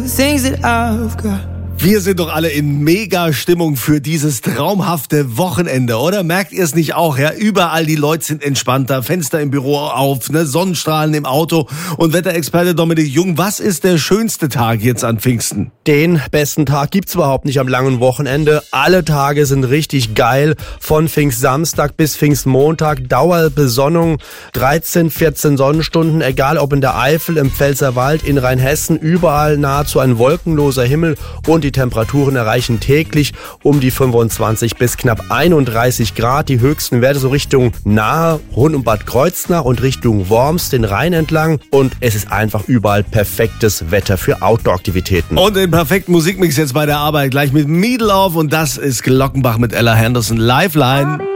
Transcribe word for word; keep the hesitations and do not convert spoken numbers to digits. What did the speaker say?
things that I've got. Wir sind doch alle in Mega-Stimmung für dieses traumhafte Wochenende, oder? Merkt ihr es nicht auch, ja? Überall die Leute sind entspannter, Fenster im Büro auf, ne? Sonnenstrahlen im Auto. Und Wetterexperte Dominik Jung, was ist der schönste Tag jetzt an Pfingsten? Den besten Tag gibt's überhaupt nicht am langen Wochenende. Alle Tage sind richtig geil. Von Pfingstsamstag bis Pfingstmontag. Dauerbesonnung, dreizehn, vierzehn Sonnenstunden. Egal ob in der Eifel, im Pfälzerwald, in Rheinhessen. Überall nahezu ein wolkenloser Himmel. Und die Temperaturen erreichen täglich um die fünfundzwanzig bis knapp einunddreißig Grad. Die höchsten Werte so Richtung Nahe, rund um Bad Kreuznach und Richtung Worms, den Rhein entlang. Und es ist einfach überall perfektes Wetter für Outdoor-Aktivitäten. Und den perfekten Musikmix jetzt bei der Arbeit gleich mit Meatloaf und das ist Glockenbach mit Ella Henderson. Lifeline.